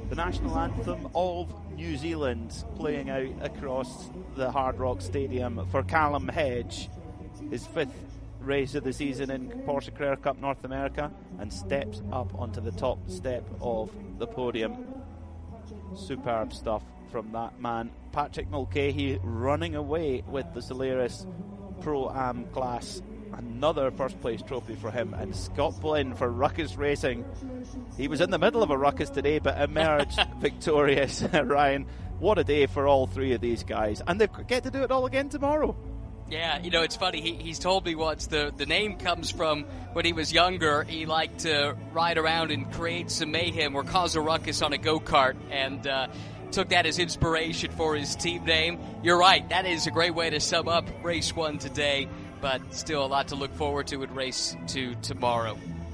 the national anthem of New Zealand playing out across the Hard Rock Stadium for Callum Hedge, his 5th race of the season in Porsche Carrera Cup North America, and steps up onto the top step of the podium. Superb stuff from that man. Patrick Mulcahy running away with the Solaris Pro-Am class. Another first place trophy for him. And Scott Blinn for Ruckus Racing. He was in the middle of a ruckus today but emerged victorious. Ryan, what a day for all three of these guys. And they get to do it all again tomorrow. Yeah, you know, it's funny. He's told me once the name comes from when he was younger. He liked to ride around and create some mayhem or cause a ruckus on a go-kart, and took that as inspiration for his team name. You're right. That is a great way to sum up race 1 today, but still a lot to look forward to in race 2 tomorrow.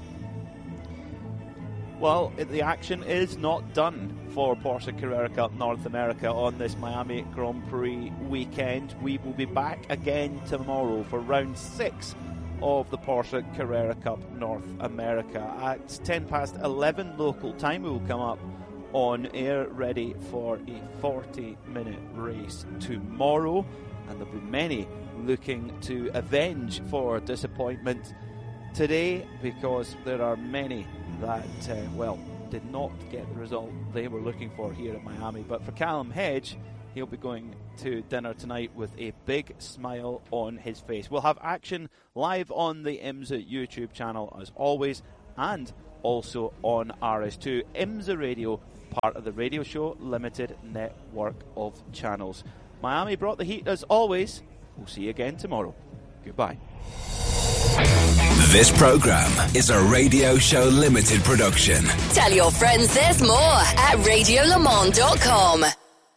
Well, the action is not done for Porsche Carrera Cup North America on this Miami Grand Prix weekend. We will be back again tomorrow for round 6 of the Porsche Carrera Cup North America. At 11:10 local time, we will come up on air ready for a 40-minute race tomorrow, and there'll be many looking to avenge for disappointment today, because there are many that, did not get the result they were looking for here at Miami. But for Callum Hedge, he'll be going to dinner tonight with a big smile on his face. We'll have action live on the IMSA YouTube channel as always, and also on RS2. IMSA Radio, part of the Radio Show Limited network of channels. Miami brought the heat as always. We'll see you again tomorrow. Goodbye. This program is a Radio Show Limited production. Tell your friends there's more at radiolemans.com.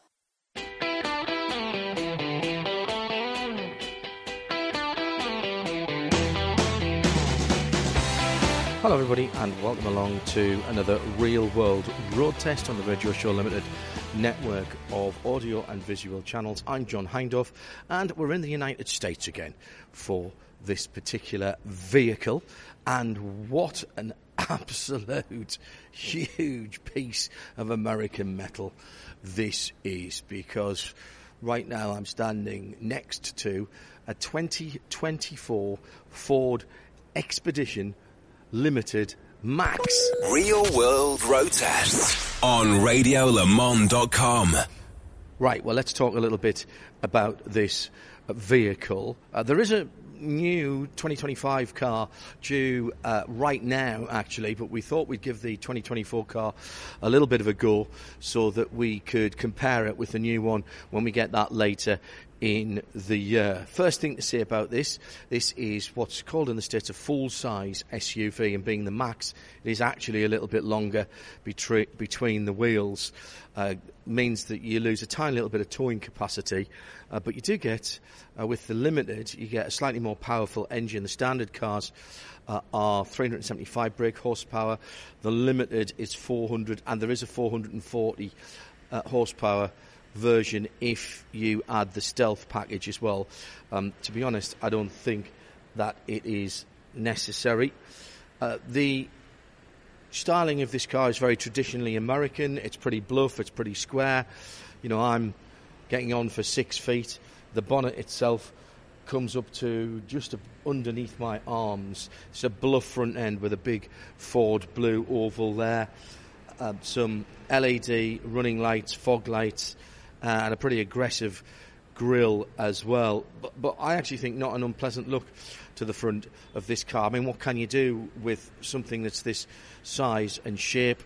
Hello everybody and welcome along to another real world road test on the Radio Show Limited network of audio and visual channels. I'm John Hindhaugh and we're in the United States again for this particular vehicle, and what an absolute huge piece of American metal this is, because right now I'm standing next to a 2024 Ford Expedition Limited Max. Real World Road Tests on radiolemans.com. Right, well, let's talk a little bit about this vehicle. There is a new 2025 car due right now, actually, but we thought we'd give the 2024 car a little bit of a go so that we could compare it with the new one when we get that later in the year. First thing to say about this is what's called in the States a full-size SUV, and being the Max, it is actually a little bit longer between the wheels. Means that you lose a tiny little bit of towing capacity, but you do get, with the Limited, you get a slightly more powerful engine. The standard cars are 375 brake horsepower. The Limited is 400, and there is a 440 horsepower version if you add the Stealth package as well. To be honest, I don't think that it is necessary. The styling of this car is very traditionally American. It's pretty bluff, it's pretty square. You know, I'm getting on for 6 feet. The bonnet itself comes up to just underneath my arms. It's a bluff front end with a big Ford blue oval there. Some LED running lights, fog lights, and a pretty aggressive grille as well. But I actually think not an unpleasant look to the front of this car. I mean, what can you do with something that's this size and shape?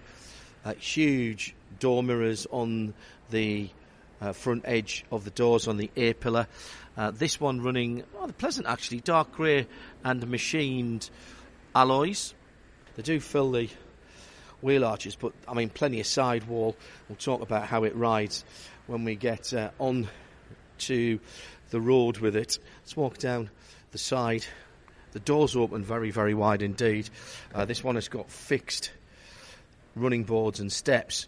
Huge door mirrors on the front edge of the doors on the A-pillar. This one running rather pleasant, actually, dark grey and machined alloys. They do fill the wheel arches, but I mean, plenty of sidewall. We'll talk about how it rides when we get on to the road with it. Let's walk down the side. The doors open very, very wide indeed. This one has got fixed running boards and steps.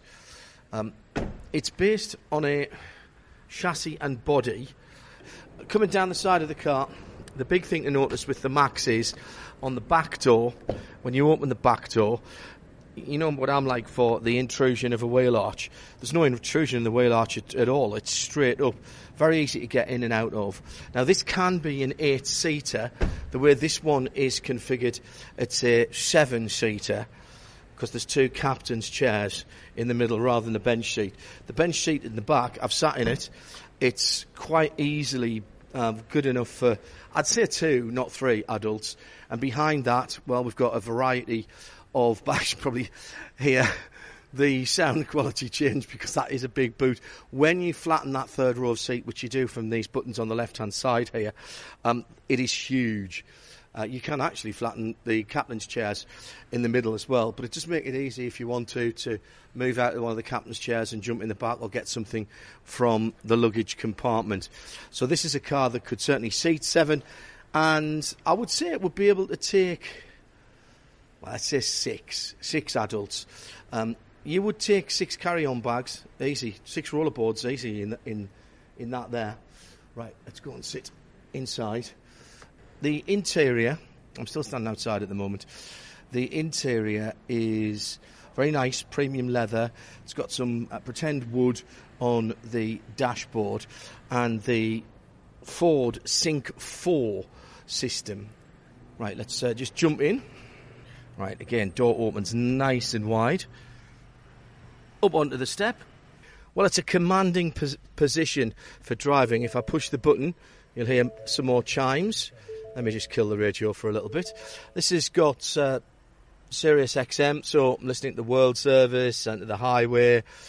It's based on a chassis and body. Coming down the side of the car, the big thing to notice with the Max is on the back door, when you open the back door, you know what I'm like for the intrusion of a wheel arch. There's no intrusion in the wheel arch at all. It's straight up. Very easy to get in and out of. Now, this can be an 8-seater. The way this one is configured, it's a 7-seater because there's 2 captain's chairs in the middle rather than a bench seat. The bench seat in the back, I've sat in it. It's quite easily good enough for, I'd say 2, not 3 adults. And behind that, well, we've got a variety of bags. Probably hear the sound quality change because that is a big boot. When you flatten that third row seat, which you do from these buttons on the left-hand side here, it is huge. You can actually flatten the captain's chairs in the middle as well, but it just makes it easy if you want to move out of one of the captain's chairs and jump in the back or get something from the luggage compartment. So this is a car that could certainly seat 7, and I would say it would be able to take, well, I'd say 6 adults. You would take 6 carry-on bags, easy, 6 rollerboards, easy in that there. Right, let's go and sit inside. The interior, I'm still standing outside at the moment. The interior is very nice, premium leather. It's got some pretend wood on the dashboard and the Ford Sync 4 system. Right, let's just jump in. Right, again, door opens nice and wide. Up onto the step. Well, it's a commanding position for driving. If I push the button, you'll hear some more chimes. Let me just kill the radio for a little bit. This has got Sirius XM, so I'm listening to the World Service and to the highway.